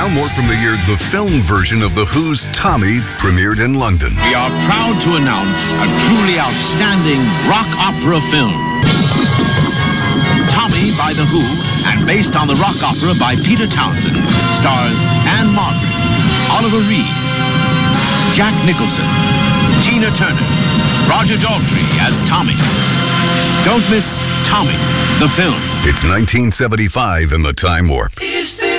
Time Warp from the year the film version of The Who's Tommy premiered in London. We are proud to announce a truly outstanding rock opera film. Tommy by The Who, and based on the rock opera by Peter Townsend, stars Anne Margaret, Oliver Reed, Jack Nicholson, Tina Turner, Roger Daltrey as Tommy. Don't miss Tommy, the film. It's 1975 in the Time Warp. Is there